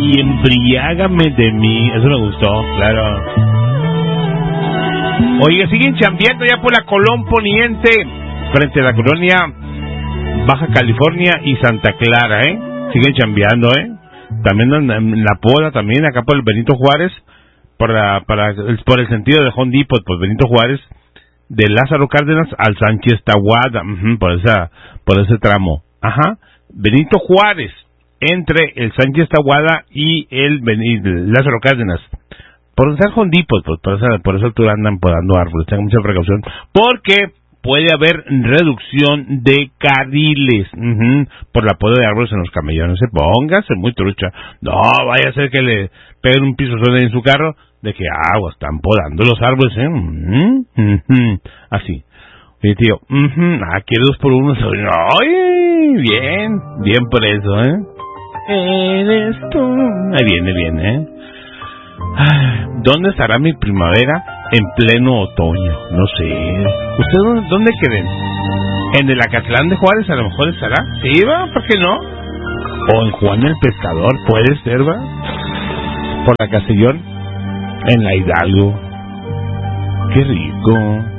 y embriágame de mí. Eso me gustó, claro. Oiga, siguen chambeando ya por la Colón Poniente, frente a la colonia Baja California y Santa Clara, siguen chambeando, también en la Pola, también acá por el Benito Juárez, por el sentido de Home Depot, pues Benito Juárez, de Lázaro Cárdenas al Sánchez Tahuada, por ese tramo, Benito Juárez, entre el Sánchez Tahuada y el Lázaro Cárdenas, por ser Home Depot, pues por esa altura andan podando árboles, tengan mucha precaución, porque puede haber reducción de carriles por la poda de árboles en los camellones. Póngase muy trucha. No vaya a ser que le peguen un pisotón en su carro de que agua, están podando los árboles, así. Oye, tío, quiere 2 por 1, sobrino. Ay, bien por eso, Eres tú. Ahí viene, ¿Dónde estará mi primavera en pleno otoño? No sé. ¿Ustedes dónde creen? ¿En el Acatlán de Juárez a lo mejor estará? Sí, va, ¿por qué no? O en Juan el Pescador, puede ser, va. Por la Castellón, en la Hidalgo. Qué rico.